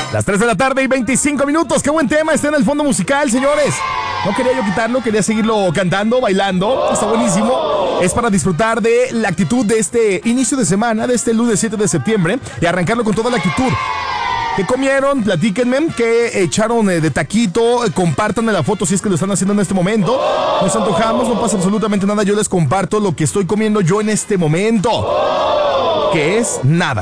Las 3 de la tarde y 25 minutos. Qué buen tema está en el fondo musical, señores. No quería yo quitarlo, quería seguirlo cantando, bailando. Está buenísimo. Es para disfrutar de la actitud de este inicio de semana, de este lunes 7 de septiembre, y arrancarlo con toda la actitud. ¿Qué comieron? Platíquenme. ¿Qué echaron de taquito? Compártanme la foto si es que lo están haciendo en este momento. Nos antojamos, no pasa absolutamente nada. Yo les comparto lo que estoy comiendo yo en este momento, que es nada.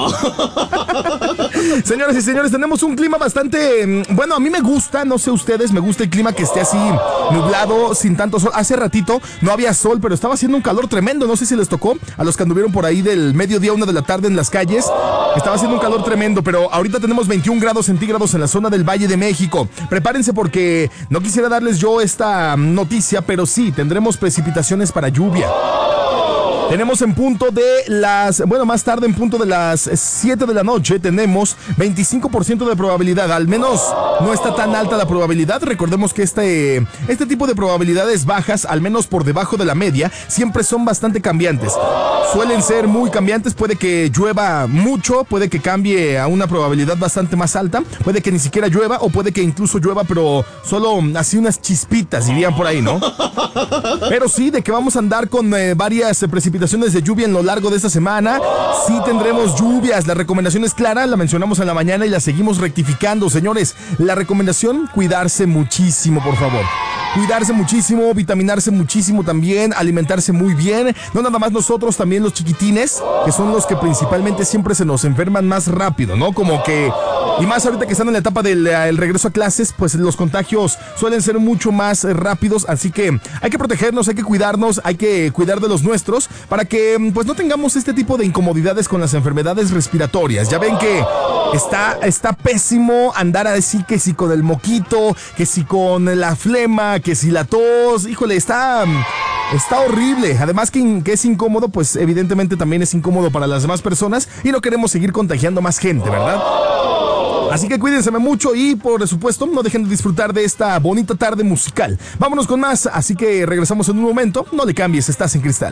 Señoras y señores, tenemos un clima bastante... Bueno, a mí me gusta, no sé ustedes, me gusta el clima que esté así nublado, sin tanto sol. Hace ratito no había sol, pero estaba haciendo un calor tremendo. No sé si les tocó a los que anduvieron por ahí del mediodía, 1 de la tarde en las calles. Estaba haciendo un calor tremendo, pero ahorita tenemos 21 grados centígrados en la zona del Valle de México. Prepárense porque no quisiera darles yo esta noticia, pero sí, tendremos precipitaciones para lluvia. Tenemos en punto de las... Bueno, más tarde en punto de las 7 de la noche tenemos 25% de probabilidad. Al menos no está tan alta la probabilidad. Recordemos que este tipo de probabilidades bajas, al menos por debajo de la media, siempre son bastante cambiantes. Suelen ser muy cambiantes. Puede que llueva mucho, puede que cambie a una probabilidad bastante más alta, puede que ni siquiera llueva o puede que incluso llueva, pero solo así unas chispitas, dirían por ahí, ¿no? Pero sí, de que vamos a andar con varias precipitaciones de lluvia en lo largo de esta semana. Sí tendremos lluvias. La recomendación es clara, la mencionamos en la mañana y la seguimos rectificando, señores. La recomendación, cuidarse muchísimo, por favor. Cuidarse muchísimo, vitaminarse muchísimo también, alimentarse muy bien. No nada más nosotros, también los chiquitines, que son los que principalmente siempre se nos enferman más rápido, ¿no? Como que... Y más ahorita que están en la etapa del regreso a clases, pues los contagios suelen ser mucho más rápidos. Así que hay que protegernos, hay que cuidarnos, hay que cuidar de los nuestros para que pues no tengamos este tipo de incomodidades con las enfermedades respiratorias. Ya ven que está pésimo andar así, que si con el moquito, que si con la flema, que si la tos. Híjole, está horrible. Además que es incómodo, pues evidentemente también es incómodo para las demás personas y no queremos seguir contagiando más gente, ¿verdad? Así que cuídense mucho y, por supuesto, no dejen de disfrutar de esta bonita tarde musical. Vámonos con más, así que regresamos en un momento. No le cambies, estás en Cristal.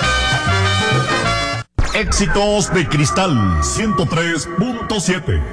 Éxitos de Cristal 103.7.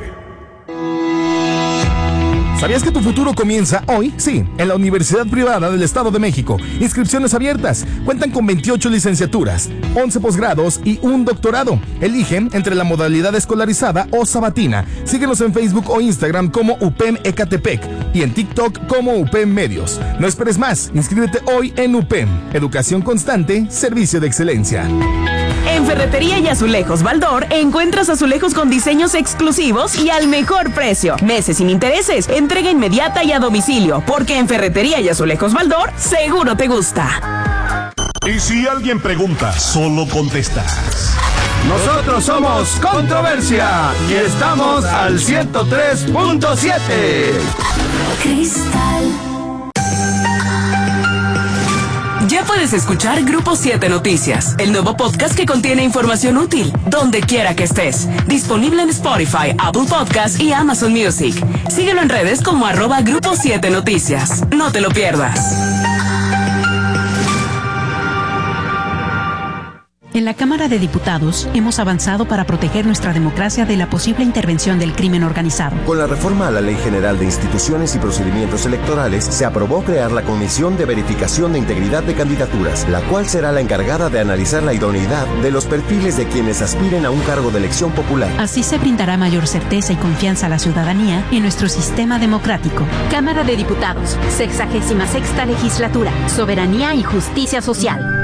¿Sabías que tu futuro comienza hoy? Sí, en la Universidad Privada del Estado de México. Inscripciones abiertas. Cuentan con 28 licenciaturas, 11 posgrados y un doctorado. Eligen entre la modalidad escolarizada o sabatina. Síguenos en Facebook o Instagram como UPEM Ecatepec y en TikTok como UPEM Medios. No esperes más. Inscríbete hoy en UPEM. Educación constante, servicio de excelencia. En Ferretería y Azulejos Baldor encuentras azulejos con diseños exclusivos y al mejor precio. Meses sin intereses, entrega inmediata y a domicilio, porque en Ferretería y Azulejos Baldor seguro te gusta. Y si alguien pregunta, solo contestas. Nosotros somos Controversia y estamos al 103.7. Cristal. Ya puedes escuchar Grupo 7 Noticias, el nuevo podcast que contiene información útil, donde quiera que estés. Disponible en Spotify, Apple Podcasts y Amazon Music. Síguelo en redes como @Grupo 7 Noticias. No te lo pierdas. En la Cámara de Diputados hemos avanzado para proteger nuestra democracia de la posible intervención del crimen organizado. Con la reforma a la Ley General de Instituciones y Procedimientos Electorales, se aprobó crear la Comisión de Verificación de Integridad de Candidaturas, la cual será la encargada de analizar la idoneidad de los perfiles de quienes aspiren a un cargo de elección popular. Así se brindará mayor certeza y confianza a la ciudadanía en nuestro sistema democrático. Cámara de Diputados, 66ª Legislatura, Soberanía y Justicia Social.